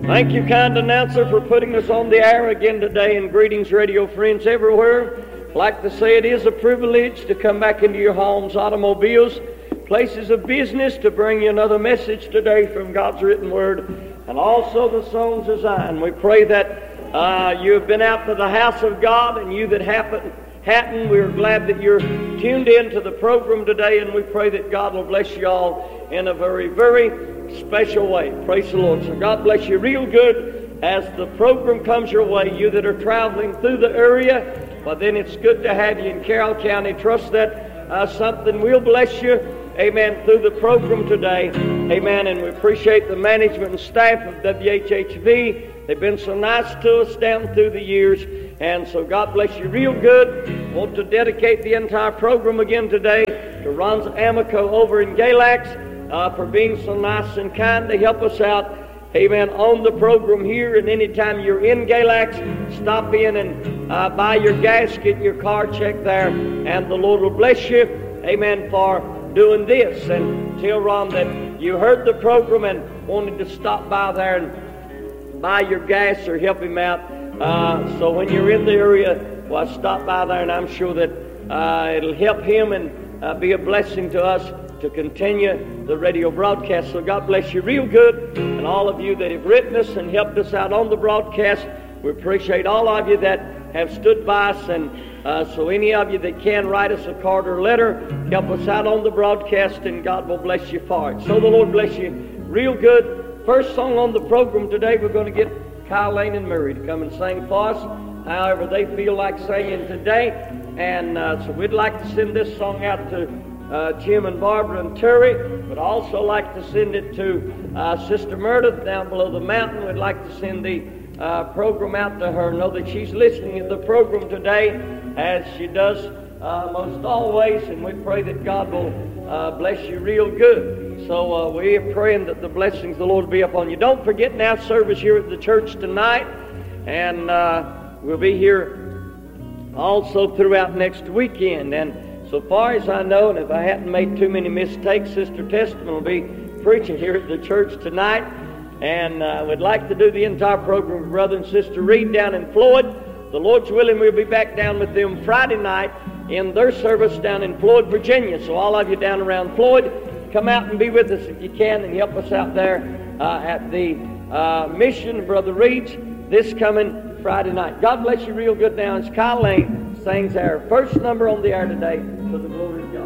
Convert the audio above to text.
Thank you, kind announcer, for putting us on the air again today. And greetings, radio friends everywhere. I'd like to say it is a privilege to come back into your homes, automobiles, places of business, to bring you another message today from God's written word, and also the songs of Zion. We pray that you have been out to the house of God, and you that hadn't, we're glad that you're tuned in to the program today, and we pray that God will bless you all in a very, very special way. Praise the Lord. So God bless you real good as the program comes your way. You that are traveling through the area, well, then it's good to have you in Carroll County. Trust that something will bless you, amen, through the program today, amen. And we appreciate the management and staff of WHHV. They've been so nice to us down through the years, and so God bless you real good. Want to dedicate the entire program again today to Ron's Amico over in Galax for being so nice and kind to help us out, amen, on the program here. And anytime you're in Galax, stop in and buy your gas, get your car checked there, and the Lord will bless you, amen, for doing this. And tell Ron that you heard the program and wanted to stop by there and buy your gas or help him out. So when you're in the area, well, stop by there, and I'm sure that it'll help him and be a blessing to us to continue the radio broadcast. So God bless you real good, and all of you that have written us and helped us out on the broadcast. We appreciate all of you that have stood by us, and so any of you that can, write us a card or letter, help us out on the broadcast, and God will bless you for it. So the Lord bless you real good. First song on the program today, we're going to get Kyle Lane and Murray to come and sing for us, however they feel like singing today. And so we'd like to send this song out to Jim and Barbara and Terry, but also like to send it to Sister Meredith down below the mountain. We'd like to send the program out to her. Know that she's listening to the program today, as she does most always, and we pray that God will bless you real good. So we are praying that the blessings of the Lord will be upon you. Don't forget now, service here at the church tonight, and we'll be here also throughout next weekend. And so far as I know, and if I hadn't made too many mistakes, Sister Testament will be preaching here at the church tonight. And we'd like to do the entire program with Brother and Sister Reed down in Floyd. The Lord's willing, we'll be back down with them Friday night in their service down in Floyd, Virginia. So all of you down around Floyd, come out and be with us if you can, and help us out there at the mission of Brother Reed's this coming Friday night. God bless you real good now. It's Kyle Lane sings our first number on the air today, to the glory of God.